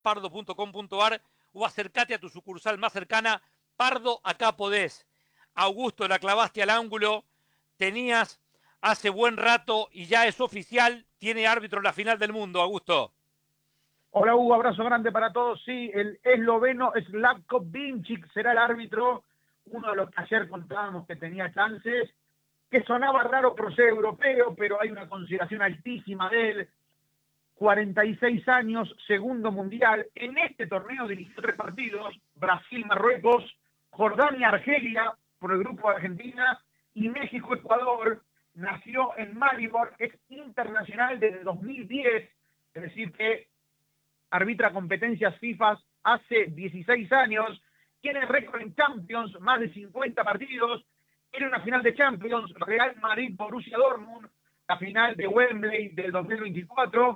pardo.com.ar o acercate a tu sucursal más cercana. Pardo, acá podés. Augusto, la clavaste al ángulo, tenías hace buen rato y ya es oficial, tiene árbitro en la final del mundo, Augusto. Hola Hugo, abrazo grande para todos. Sí, el esloveno Slavko Vincic será el árbitro, uno de los que ayer contábamos que tenía chances, que sonaba raro por ser europeo, pero hay una consideración altísima de él. 46 años, segundo mundial. En este torneo dirigió 3 partidos: Brasil, Marruecos, Jordania, Argelia, por el grupo de Argentina, y México, Ecuador. Nació en Maribor, es internacional desde 2010, es decir que arbitra competencias FIFA hace 16 años, tiene récord en Champions, más de 50 partidos, tiene una final de Champions, Real Madrid, Borussia Dortmund, la final de Wembley del 2024,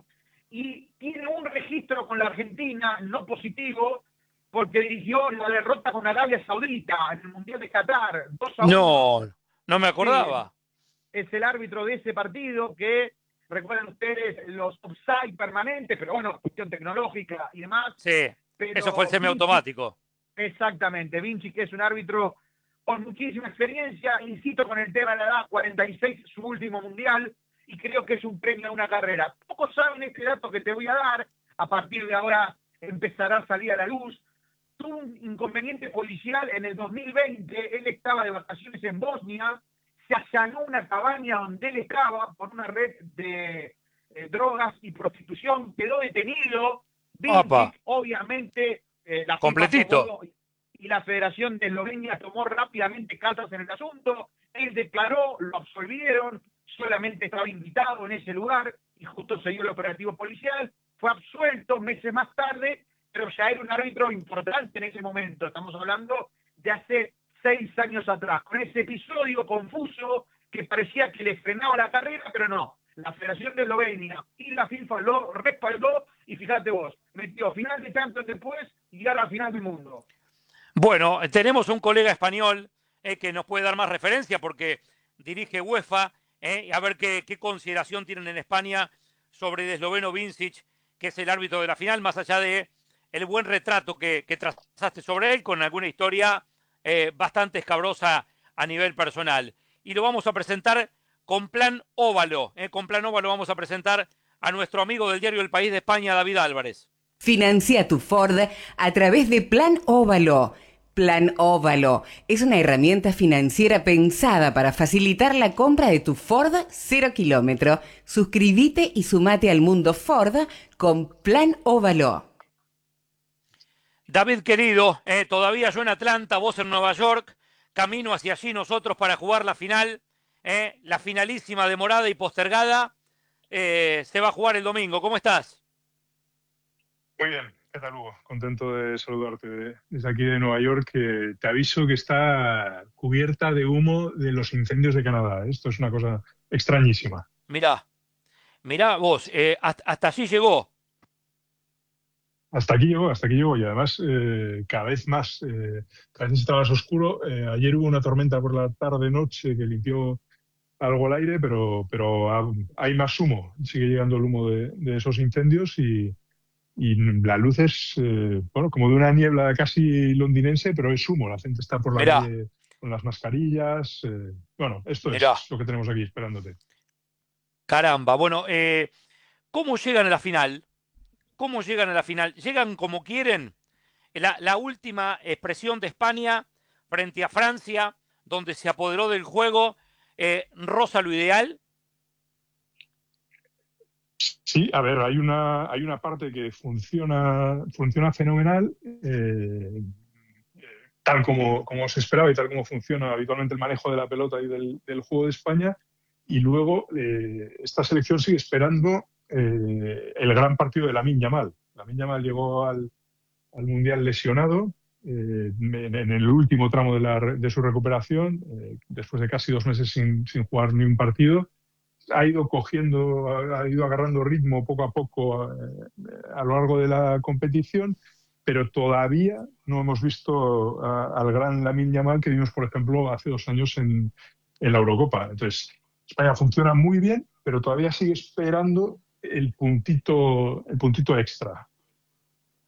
y tiene un registro con la Argentina no positivo, porque dirigió la derrota con Arabia Saudita en el Mundial de Qatar, 2-1. No me acordaba. Sí, es el árbitro de ese partido que, recuerdan ustedes, los offside permanentes, pero bueno, cuestión tecnológica y demás. Sí, pero eso fue el semiautomático. Exactamente, Vinci, que es un árbitro con muchísima experiencia, insisto con el tema de la edad, 46, su último mundial, y creo que es un premio a una carrera. Pocos saben este dato que te voy a dar, a partir de ahora empezará a salir a la luz. Tuvo un inconveniente policial en el 2020, él estaba de vacaciones en Bosnia, se allanó una cabaña donde él estaba por una red de drogas y prostitución, quedó detenido. Vinci, obviamente, la completito. FIFA y la Federación de Eslovenia tomó rápidamente cartas en el asunto. Él declaró, lo absolvieron, solamente estaba invitado en ese lugar y justo se dio el operativo policial. Fue absuelto meses más tarde, pero ya era un árbitro importante en ese momento. Estamos hablando de hace 6 años atrás, con ese episodio confuso que parecía que le frenaba la carrera, pero no. La Federación de Eslovenia y la FIFA lo respaldó y fíjate vos, metió final de Champions después y ahora final del mundo. Bueno, tenemos un colega español que nos puede dar más referencia porque dirige UEFA, a ver qué consideración tienen en España sobre el esloveno Vincic, que es el árbitro de la final, más allá de el buen retrato que trazaste sobre él, con alguna historia bastante escabrosa a nivel personal. Y lo vamos a presentar con Plan Óvalo. Con Plan Óvalo vamos a presentar a nuestro amigo del diario El País de España, David Álvarez. Financia tu Ford a través de Plan Óvalo. Plan Óvalo es una herramienta financiera pensada para facilitar la compra de tu Ford 0 kilómetro. Suscríbete y sumate al mundo Ford con Plan Óvalo. David querido, todavía yo en Atlanta, vos en Nueva York, camino hacia allí nosotros para jugar la final, la finalísima demorada y postergada, se va a jugar el domingo. ¿Cómo estás? Muy bien, ¿qué tal, Hugo? Contento de saludarte desde aquí de Nueva York. Te aviso que está cubierta de humo de los incendios de Canadá. Esto es una cosa extrañísima. Mirá vos, hasta allí llegó. Hasta aquí llegó y además cada vez más, cada vez estaba más oscuro. Ayer hubo una tormenta por la tarde-noche que limpió algo el aire, pero hay más humo. Sigue llegando el humo de esos incendios y la luz es, bueno, como de una niebla casi londinense, pero es humo. La gente está por la calle con las mascarillas. Bueno, esto es lo que tenemos aquí esperándote. Caramba, bueno, ¿cómo llegan a la final? ¿Cómo llegan a la final? ¿Llegan como quieren? La última expresión de España frente a Francia, donde se apoderó del juego, ¿roza lo ideal? Sí, a ver, hay una parte que funciona fenomenal, tal como se esperaba y tal como funciona habitualmente el manejo de la pelota y del juego de España. Y luego esta selección sigue esperando el gran partido de Lamine Yamal. Lamine Yamal llegó al Mundial lesionado en el último tramo de su recuperación, después de casi 2 meses sin jugar ni un partido. Ha ido agarrando ritmo poco a poco a lo largo de la competición, pero todavía no hemos visto al gran Lamine Yamal que vimos, por ejemplo, hace 2 años en la Eurocopa. Entonces, España funciona muy bien, pero todavía sigue esperando el puntito extra.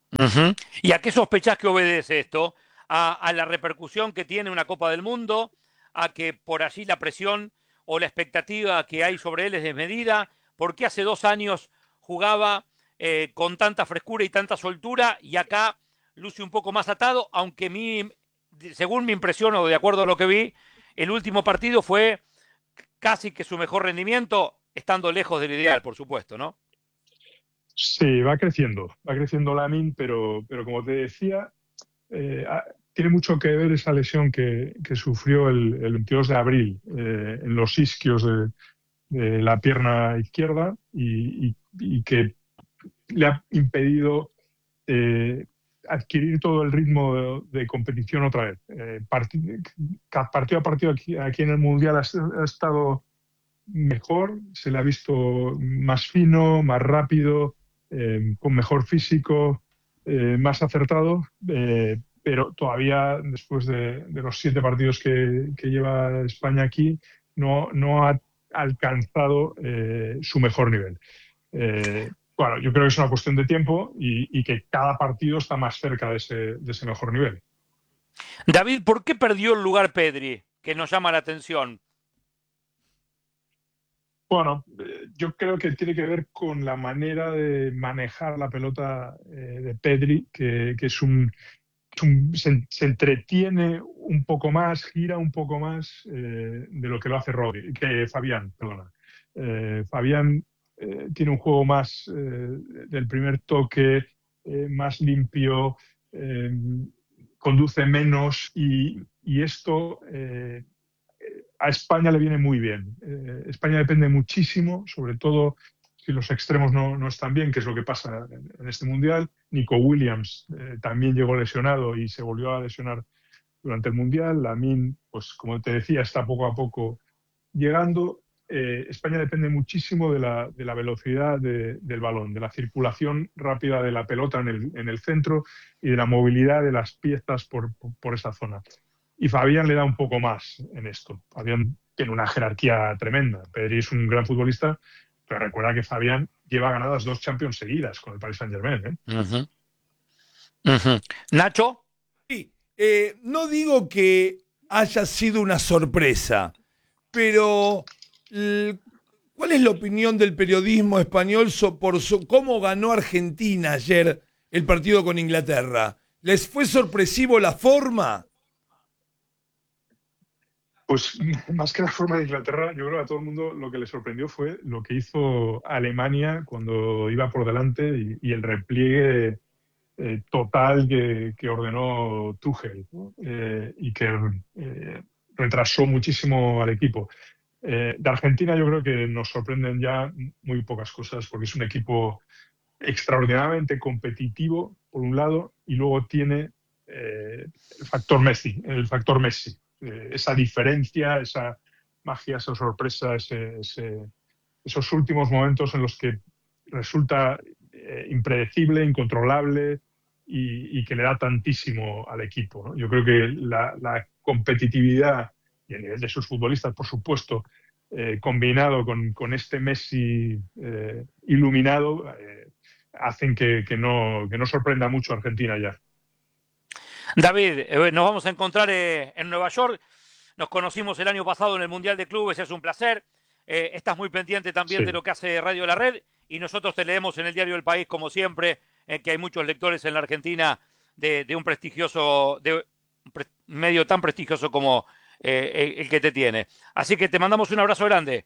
Ujú. ¿Y a qué sospechás que obedece esto? A la repercusión que tiene una Copa del Mundo, a que por allí la presión o la expectativa que hay sobre él es desmedida, porque hace 2 años jugaba con tanta frescura y tanta soltura y acá luce un poco más atado, aunque según mi impresión o de acuerdo a lo que vi, el último partido fue casi que su mejor rendimiento, estando lejos del ideal, por supuesto, ¿no? Sí, va creciendo Lamine, pero como te decía, tiene mucho que ver esa lesión que sufrió el 22 de abril en los isquios de la pierna izquierda y que le ha impedido adquirir todo el ritmo de competición otra vez. Partido a partido aquí en el Mundial ha estado mejor, se le ha visto más fino, más rápido, con mejor físico, más acertado, pero todavía después de los 7 partidos que lleva España aquí, no ha alcanzado su mejor nivel. Bueno, yo creo que es una cuestión de tiempo y que cada partido está más cerca de ese mejor nivel. David, ¿por qué perdió el lugar Pedri? Que nos llama la atención. Bueno, yo creo que tiene que ver con la manera de manejar la pelota de Pedri, que se entretiene un poco más, gira un poco más de lo que lo hace Fabián, perdona. Fabián tiene un juego más del primer toque, más limpio, conduce menos y esto a España le viene muy bien. España depende muchísimo, sobre todo si los extremos no están bien, que es lo que pasa en este Mundial. Nico Williams también llegó lesionado y se volvió a lesionar durante el Mundial. Lamine, pues como te decía, está poco a poco llegando. España depende muchísimo de la velocidad del balón, de la circulación rápida de la pelota en el centro y de la movilidad de las piezas por esa zona. Y Fabián le da un poco más en esto. Fabián tiene una jerarquía tremenda. Pedri es un gran futbolista, pero recuerda que Fabián lleva ganadas 2 Champions seguidas con el Paris Saint-Germain. Uh-huh. Uh-huh. ¿Nacho? Sí, no digo que haya sido una sorpresa, pero ¿cuál es la opinión del periodismo español por cómo ganó Argentina ayer el partido con Inglaterra? ¿Les fue sorpresivo la forma? Pues más que la forma de Inglaterra, yo creo que a todo el mundo lo que le sorprendió fue lo que hizo Alemania cuando iba por delante y el repliegue total que ordenó Tuchel, ¿no? Y que retrasó muchísimo al equipo. De Argentina yo creo que nos sorprenden ya muy pocas cosas porque es un equipo extraordinariamente competitivo, por un lado, y luego tiene el factor Messi. Esa diferencia, esa magia, esa sorpresa, esos últimos momentos en los que resulta impredecible, incontrolable y que le da tantísimo al equipo, ¿no? Yo creo que la competitividad y el nivel de sus futbolistas, por supuesto, combinado con este Messi iluminado, hacen que no sorprenda mucho a Argentina ya. David, nos vamos a encontrar en Nueva York. Nos conocimos el año pasado en el Mundial de Clubes, es un placer. Estás muy pendiente también de lo que hace Radio La Red y nosotros te leemos en el diario El País, como siempre, que hay muchos lectores en la Argentina de un prestigioso, medio tan prestigioso como el que te tiene. Así que te mandamos un abrazo grande.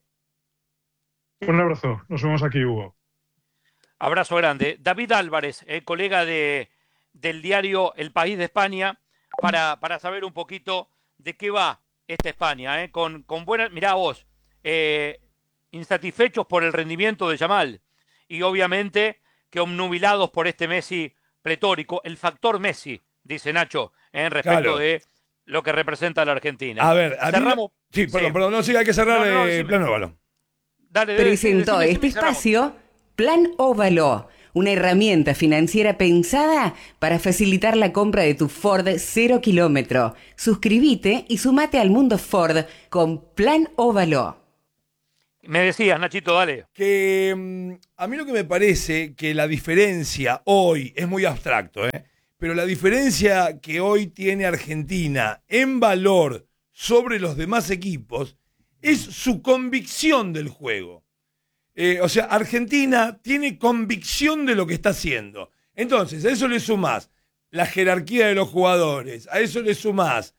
Un abrazo, nos vemos aquí, Hugo. Abrazo grande. David Álvarez, colega del diario El País de España, para saber un poquito de qué va esta España, con buenas, mirá vos, insatisfechos por el rendimiento de Yamal y obviamente que obnubilados por este Messi pletórico, el factor Messi, dice Nacho, respecto de lo que representa la Argentina. A ver, cerramos. Sí, perdón, no, sí, hay que cerrar Plan Óvalo. Dale, presentó este espacio Plan Óvalo, una herramienta financiera pensada para facilitar la compra de tu Ford 0 kilómetro. Suscríbete y sumate al mundo Ford con Plan Óvalo. Me decías, Nachito, dale. Que a mí lo que me parece que la diferencia hoy es muy abstracto, pero la diferencia que hoy tiene Argentina en valor sobre los demás equipos es su convicción del juego. O sea, Argentina tiene convicción de lo que está haciendo. Entonces, a eso le sumás la jerarquía de los jugadores, a eso le sumás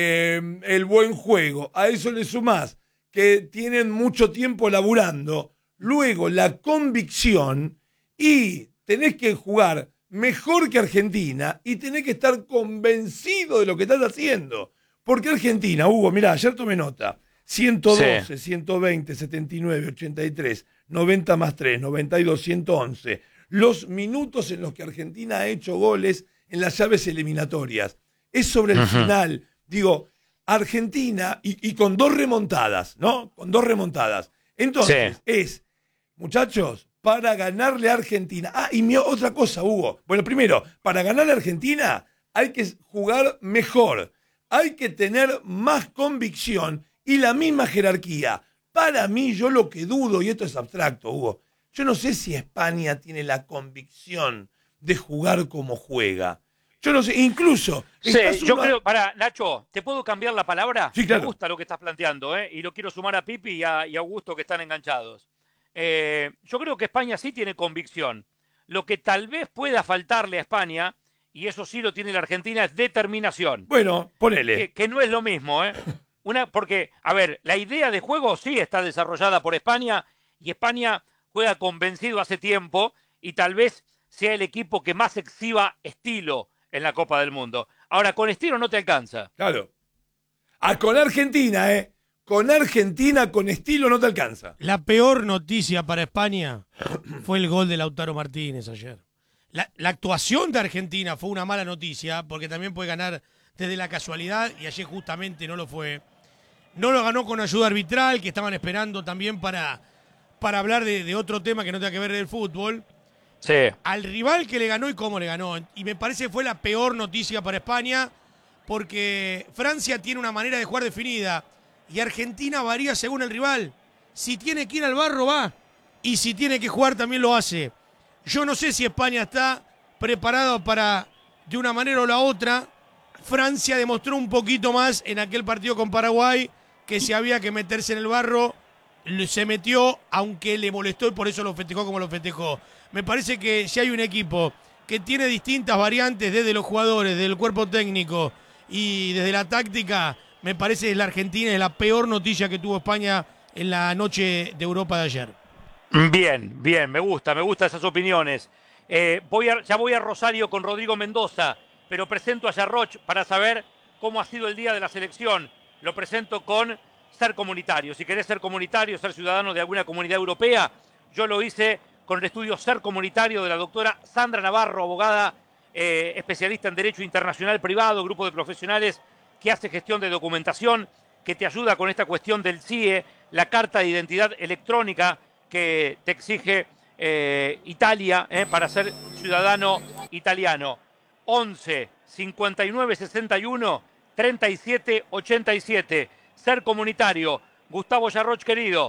el buen juego, a eso le sumás que tienen mucho tiempo laburando, luego la convicción, y tenés que jugar mejor que Argentina y tenés que estar convencido de lo que estás haciendo. Porque Argentina, Hugo, mirá, ayer tomé nota, 112, sí. 120, 79, 83, 90 más 3, 92, 111. Los minutos en los que Argentina ha hecho goles en las llaves eliminatorias. Es sobre el final. Digo, Argentina, y con 2 remontadas, ¿no? Con 2 remontadas. Entonces, sí. Muchachos, para ganarle a Argentina. Y otra cosa, Hugo. Bueno, primero, para ganarle a Argentina hay que jugar mejor. Hay que tener más convicción y la misma jerarquía. Para mí, yo lo que dudo, y esto es abstracto, Hugo, yo no sé si España tiene la convicción de jugar como juega. Yo no sé, incluso... Sí, yo creo... Nacho, ¿te puedo cambiar la palabra? Sí, claro. Me gusta lo que estás planteando, y lo quiero sumar a Pipi y a Augusto, que están enganchados. Yo creo que España sí tiene convicción. Lo que tal vez pueda faltarle a España, y eso sí lo tiene la Argentina, es determinación. Bueno, ponele. Que no es lo mismo, porque, a ver, la idea de juego sí está desarrollada por España, y España juega convencido hace tiempo, y tal vez sea el equipo que más exhiba estilo en la Copa del Mundo. Ahora, con estilo no te alcanza. Claro. Con Argentina, Con Argentina, con estilo no te alcanza. La peor noticia para España fue el gol de Lautaro Martínez ayer. La actuación de Argentina fue una mala noticia, porque también puede ganar desde la casualidad, y ayer justamente no lo fue. No lo ganó con ayuda arbitral, que estaban esperando también para hablar de otro tema que no tenga que ver del fútbol. Sí. Al rival que le ganó y cómo le ganó. Y me parece que fue la peor noticia para España, porque Francia tiene una manera de jugar definida y Argentina varía según el rival. Si tiene que ir al barro, va. Y si tiene que jugar, también lo hace. Yo no sé si España está preparado para, de una manera o la otra. Francia demostró un poquito más en aquel partido con Paraguay, que si había que meterse en el barro, se metió, aunque le molestó, y por eso lo festejó como lo festejó. Me parece que si hay un equipo que tiene distintas variantes desde los jugadores, desde el cuerpo técnico y desde la táctica, me parece que la Argentina es la peor noticia que tuvo España en la noche de Europa de ayer. Bien, me gustan esas opiniones. Ya voy a Rosario con Rodrigo Mendoza, pero presento a Yarroch para saber cómo ha sido el día de la selección. Lo presento con Ser Comunitario. Si querés ser comunitario, ser ciudadano de alguna comunidad europea, yo lo hice con el estudio Ser Comunitario de la doctora Sandra Navarro, abogada especialista en Derecho Internacional Privado, grupo de profesionales que hace gestión de documentación, que te ayuda con esta cuestión del CIE, la carta de identidad electrónica que te exige Italia para ser ciudadano italiano. 11 59 61 37 87. Ser Comunitario. Gustavo Yarroch, querido.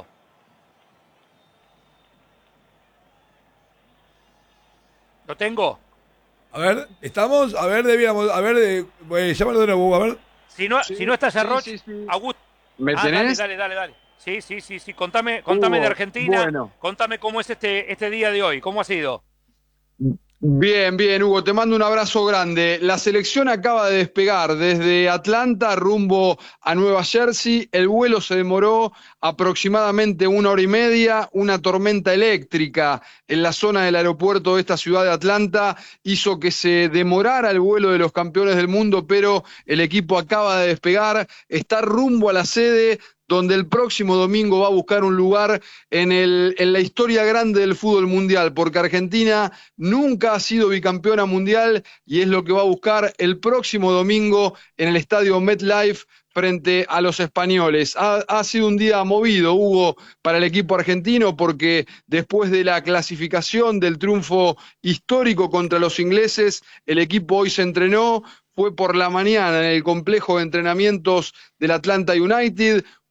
¿Lo tengo? A ver, ¿estamos? A ver, debíamos... A ver, llámalo de nuevo, a ver. Si no está Yarroch, sí. Augusto... ¿Me tenés? Dale. Sí. Contame de Argentina. Bueno. Contame cómo es este día de hoy. ¿Cómo ha sido? Bien, Hugo, te mando un abrazo grande. La selección acaba de despegar desde Atlanta rumbo a Nueva Jersey. El vuelo se demoró aproximadamente 1 hora y media. Una tormenta eléctrica en la zona del aeropuerto de esta ciudad de Atlanta hizo que se demorara el vuelo de los campeones del mundo, pero el equipo acaba de despegar, está rumbo a la sede, donde el próximo domingo va a buscar un lugar en la historia grande del fútbol mundial, porque Argentina nunca ha sido bicampeona mundial y es lo que va a buscar el próximo domingo en el estadio MetLife frente a los españoles. Ha sido un día movido, Hugo, para el equipo argentino, porque después de la clasificación del triunfo histórico contra los ingleses, el equipo hoy se entrenó, fue por la mañana en el complejo de entrenamientos del Atlanta United,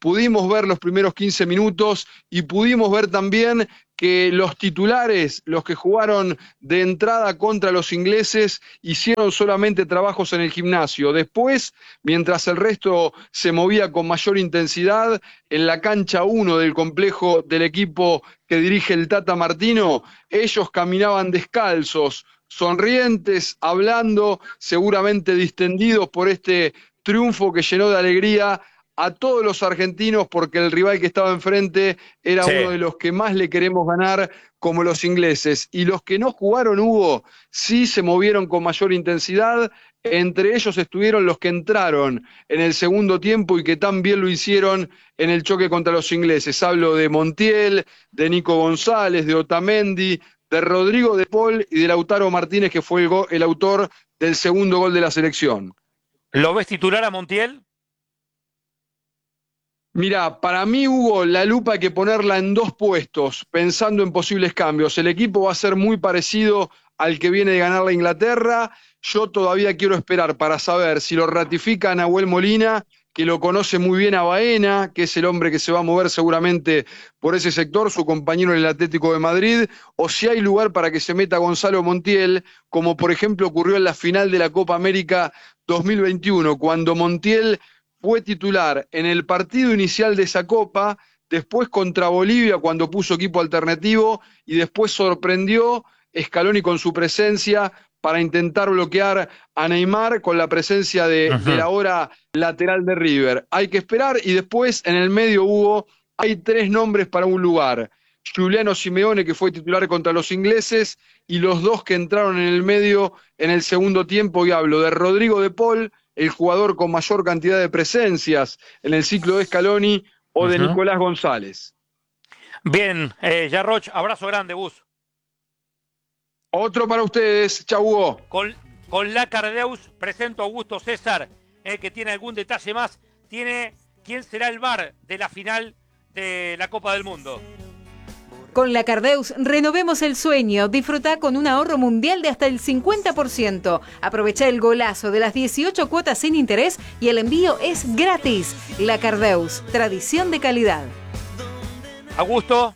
pudimos ver los primeros 15 minutos y pudimos ver también que los titulares, los que jugaron de entrada contra los ingleses, hicieron solamente trabajos en el gimnasio. Después, mientras el resto se movía con mayor intensidad, en la cancha 1 del complejo del equipo que dirige el Tata Martino, ellos caminaban descalzos, sonrientes, hablando, seguramente distendidos por este triunfo que llenó de alegría a todos los argentinos, porque el rival que estaba enfrente era uno de los que más le queremos ganar, como los ingleses. Y los que no jugaron, Hugo, sí se movieron con mayor intensidad. Entre ellos estuvieron los que entraron en el segundo tiempo y que tan bien lo hicieron en el choque contra los ingleses. Hablo de Montiel, de Nico González, de Otamendi, de Rodrigo de Paul y de Lautaro Martínez, que fue el autor del segundo gol de la selección. ¿Lo ves titular a Montiel? Mira, para mí, Hugo, la lupa hay que ponerla en 2 puestos, pensando en posibles cambios. El equipo va a ser muy parecido al que viene de ganar la Inglaterra. Yo todavía quiero esperar para saber si lo ratifica Nahuel Molina, que lo conoce muy bien a Baena, que es el hombre que se va a mover seguramente por ese sector, su compañero en el Atlético de Madrid, o si hay lugar para que se meta Gonzalo Montiel, como por ejemplo ocurrió en la final de la Copa América 2021, cuando Montiel fue titular en el partido inicial de esa Copa, después contra Bolivia cuando puso equipo alternativo y después sorprendió Scaloni con su presencia para intentar bloquear a Neymar con la presencia de la ahora lateral de River. Hay que esperar y después en el medio, Hugo, hay 3 nombres para un lugar. Giuliano Simeone, que fue titular contra los ingleses, y los 2 que entraron en el medio en el segundo tiempo, y hablo de Rodrigo de Paul, el jugador con mayor cantidad de presencias en el ciclo de Scaloni, o de Nicolás González. Bien, Yarroch, abrazo grande, Gus. Otro para ustedes, chau Hugo. Con la Cardeus presento a Augusto César, que tiene algún detalle más. Tiene quién será el VAR de la final de la Copa del Mundo. Con la Cardeus renovemos el sueño. Disfruta con un ahorro mundial de hasta el 50%. Aprovecha el golazo de las 18 cuotas sin interés y el envío es gratis. La Cardeus, tradición de calidad. Augusto.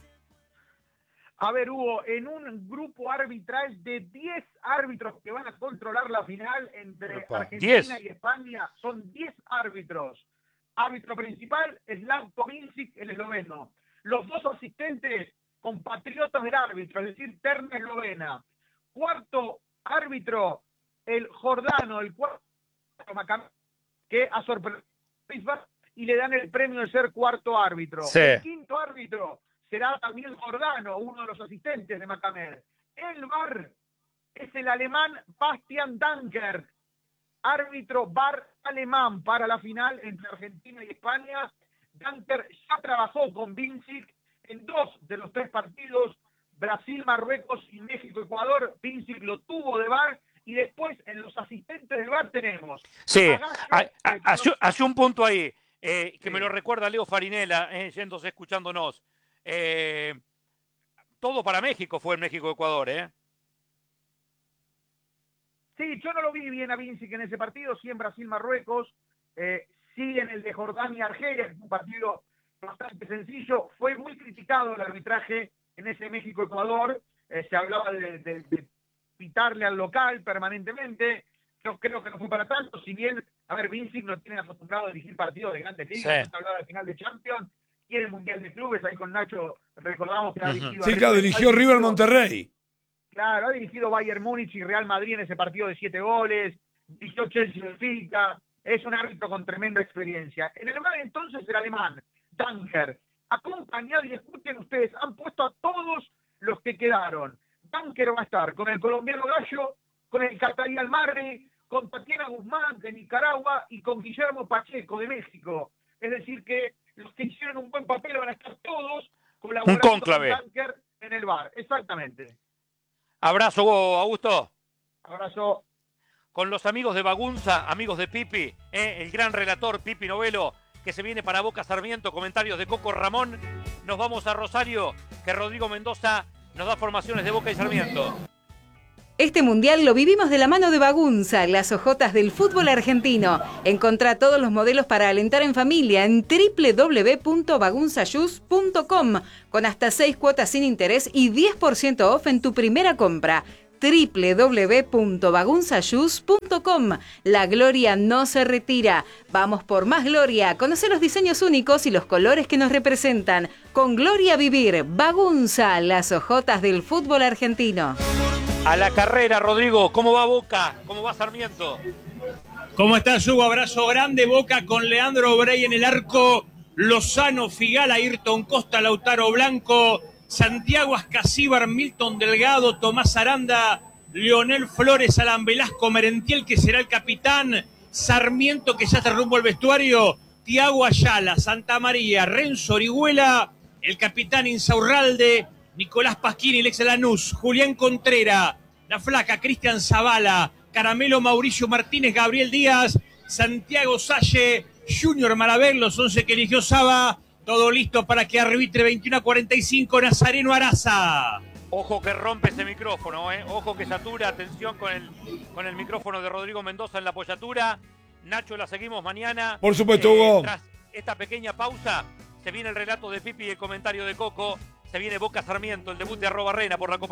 A ver, Hugo, en un grupo arbitral de 10 árbitros que van a controlar la final entre Argentina y España, son 10 árbitros. Árbitro principal, Slavko Vincic, el esloveno. Los 2 asistentes, compatriotas del árbitro, es decir, terna eslovena. Cuarto árbitro, el jordano, el cuarto Maccabi, que a sorpresa y le dan el premio de ser cuarto árbitro. Sí. El quinto árbitro será también jordano, uno de los asistentes de Macamed. El VAR es el alemán Bastian Dankert, árbitro VAR alemán para la final entre Argentina y España. Dankert ya trabajó con Vincic en 2 de los 3 partidos, Brasil, Marruecos y México, Ecuador. Vincic lo tuvo de VAR y después en los asistentes del VAR tenemos. Sí, hace un punto ahí, que me lo recuerda Leo Farinella, yéndose escuchándonos. Todo para México fue en México-Ecuador, ¿eh? Sí, yo no lo vi bien a Vincic en ese partido, sí en Brasil-Marruecos, sí en el de Jordania-Argelia, que es un partido bastante sencillo. Fue muy criticado el arbitraje en ese México-Ecuador, se hablaba de pitarle al local permanentemente. Yo creo que no fue para tanto, si bien, a ver, Vincic no tiene acostumbrado a dirigir partidos de grandes ligas, sí. Hablaba de final de Champions, y en el Mundial de Clubes, ahí con Nacho recordamos que ha dirigido... Sí, claro, dirigió River Monterrey. Claro, ha dirigido Bayern Múnich y Real Madrid en ese partido de 7 goles, dirigió Chelsea Benfica, es un árbitro con tremenda experiencia. En el lugar entonces el alemán, Dankert, acompañado, y escuchen ustedes, han puesto a todos los que quedaron. Dankert va a estar con el colombiano Gallo, con el catarí Almarri, con Tatiana Guzmán de Nicaragua y con Guillermo Pacheco de México. Es decir que los que hicieron un buen papel van a estar todos colaborando con Dankert en el VAR. Exactamente. Abrazo, Augusto. Abrazo. Con los amigos de Bagunza, amigos de Pipi, el gran relator Pipi Novelo, que se viene para Boca Sarmiento, comentarios de Coco Ramón. Nos vamos a Rosario, que Rodrigo Mendoza nos da formaciones de Boca y Sarmiento. Este mundial lo vivimos de la mano de Bagunza, las hojotas del fútbol argentino. Encontrá todos los modelos para alentar en familia en www.bagunzashoes.com con hasta 6 cuotas sin interés y 10% off en tu primera compra. www.bagunzashoes.com. La gloria no se retira. Vamos por más gloria. Conoce los diseños únicos y los colores que nos representan. Con Gloria Vivir, Bagunza, las hojotas del fútbol argentino. A la carrera, Rodrigo, ¿cómo va Boca? ¿Cómo va Sarmiento? ¿Cómo estás, Hugo? Abrazo grande. Boca con Leandro Obrey en el arco, Lozano, Figal, Ayrton Costa, Lautaro Blanco, Santiago Ascasíbar, Milton Delgado, Tomás Aranda, Leonel Flores, Alan Velasco, Merentiel, que será el capitán, Sarmiento, que ya está rumbo al vestuario, Tiago Ayala, Santa María, Renzo Orihuela, el capitán Insaurralde, Nicolás Pasquini, el ex Lanús, Julián Contrera, La Flaca, Cristian Zavala, Caramelo Mauricio Martínez, Gabriel Díaz, Santiago Salle, Junior Marabel, los 11 que eligió Saba. Todo listo para que arbitre 21:45 Nazareno Araza. Ojo que rompe ese micrófono, ojo que satura, atención con el micrófono de Rodrigo Mendoza en la apoyatura. Nacho, la seguimos mañana. Por supuesto, Hugo. Tras esta pequeña pausa, se viene el relato de Pipi y el comentario de Coco. Se viene Boca Sarmiento, el debut de @Reina por la Copa